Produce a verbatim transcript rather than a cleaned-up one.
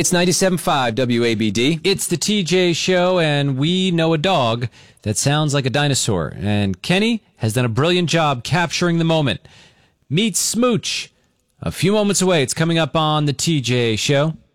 It's ninety-seven point five W A B D. It's the T J Show, and we know a dog that sounds like a dinosaur. And Kenny has done a brilliant job capturing the moment. Meet Smooch. A few moments away. It's coming up on the T J Show.